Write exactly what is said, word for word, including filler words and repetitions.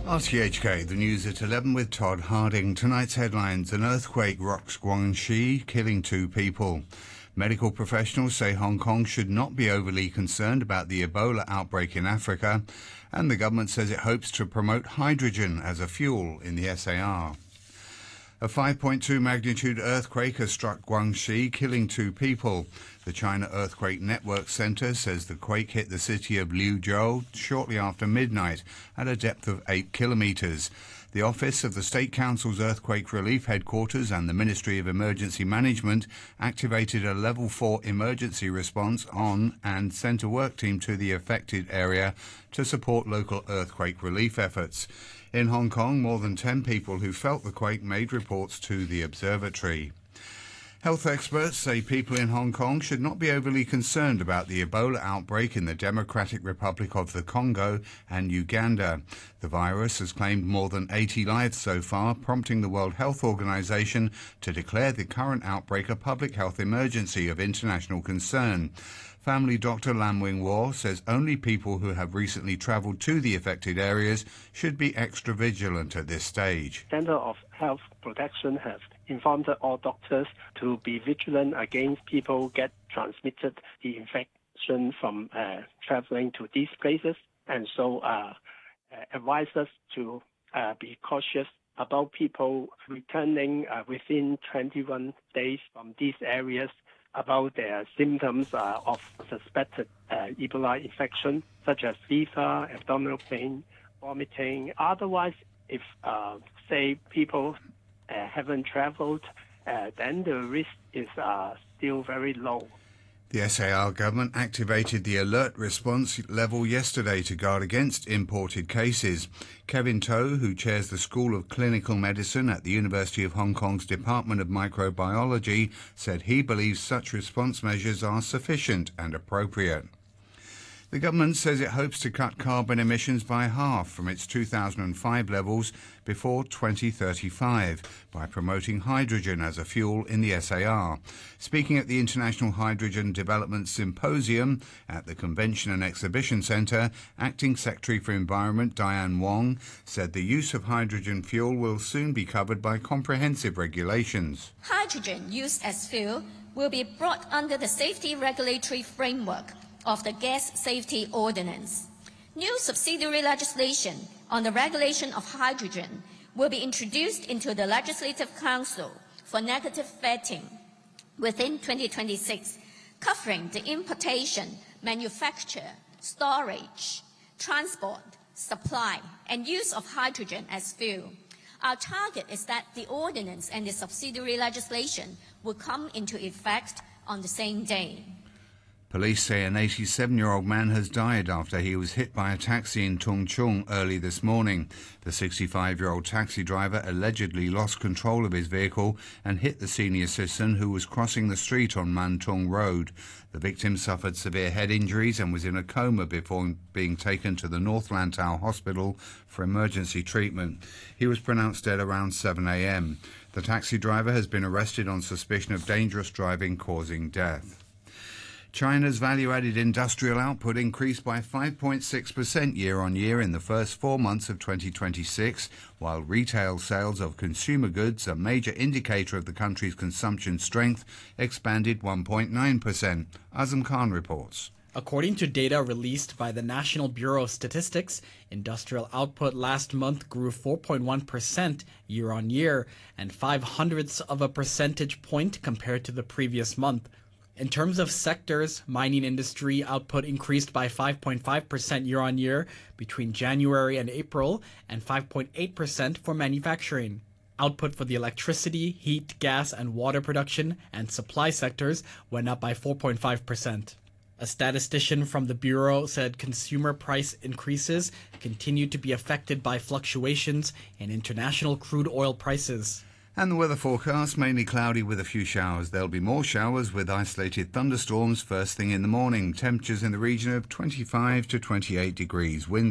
R T H K, the news at eleven with Todd Harding. Tonight's headlines: an earthquake rocks Guangxi, killing two people. Medical professionals say Hong Kong should not be overly concerned about the Ebola outbreak in Africa. And the government says it hopes to promote hydrogen as a fuel in the S A R. A five point two magnitude earthquake has struck Guangxi, killing two people. The China Earthquake Network Center says the quake hit the city of Liuzhou shortly after midnight at a depth of eight kilometers. The office of the State Council's Earthquake Relief Headquarters and the Ministry of Emergency Management activated a level four emergency response on and sent a work team to the affected area to support local earthquake relief efforts. In Hong Kong, more than ten people who felt the quake made reports to the observatory. Health experts say people in Hong Kong should not be overly concerned about the Ebola outbreak in the Democratic Republic of the Congo and Uganda. The virus has claimed more than eighty lives so far, prompting the World Health Organization to declare the current outbreak a public health emergency of international concern. Family doctor Lam Wing War says only people who have recently travelled to the affected areas should be extra vigilant at this stage. Center of Health Protection has informed all doctors to be vigilant against people get transmitted the infection from uh, traveling to these places, and so uh, uh, advise us to uh, be cautious about people returning uh, within twenty-one days from these areas about their symptoms uh, of suspected uh, Ebola infection, such as fever, abdominal pain, vomiting. Otherwise, if, uh, say, people uh, haven't traveled, uh, then the risk is uh, still very low. The S A R government activated the alert response level yesterday to guard against imported cases. Kevin To, who chairs the School of Clinical Medicine at the University of Hong Kong's Department of Microbiology, said he believes such response measures are sufficient and appropriate. The government says it hopes to cut carbon emissions by half from its two thousand five levels before twenty thirty-five by promoting hydrogen as a fuel in the S A R. Speaking at the International Hydrogen Development Symposium at the Convention and Exhibition Centre, Acting Secretary for Environment Diane Wong said the use of hydrogen fuel will soon be covered by comprehensive regulations. Hydrogen used as fuel will be brought under the safety regulatory framework of the Gas Safety Ordinance. New subsidiary legislation on the regulation of hydrogen will be introduced into the Legislative Council for negative vetting within twenty twenty-six, covering the importation, manufacture, storage, transport, supply, and use of hydrogen as fuel. Our target is that the ordinance and the subsidiary legislation will come into effect on the same day. Police say an eighty-seven-year-old man has died after he was hit by a taxi in Tung Chung early this morning. The sixty-five-year-old taxi driver allegedly lost control of his vehicle and hit the senior citizen who was crossing the street on Man Tung Road. The victim suffered severe head injuries and was in a coma before being taken to the North Lantau Hospital for emergency treatment. He was pronounced dead around seven a m. The taxi driver has been arrested on suspicion of dangerous driving causing death. China's value-added industrial output increased by five point six percent year-on-year in the first four months of twenty twenty-six, while retail sales of consumer goods, a major indicator of the country's consumption strength, expanded one point nine percent. Azam Khan reports. According to data released by the National Bureau of Statistics, industrial output last month grew four point one percent year-on-year and five hundredths of a percentage point compared to the previous month. In terms of sectors, mining industry output increased by five point five percent year-on-year between January and April and five point eight percent for manufacturing. Output for the electricity, heat, gas, and water production and supply sectors went up by four point five percent. A statistician from the Bureau said consumer price increases continued to be affected by fluctuations in international crude oil prices. And the weather forecast, mainly cloudy with a few showers. There'll be more showers with isolated thunderstorms first thing in the morning. Temperatures in the region of twenty-five to twenty-eight degrees. Wind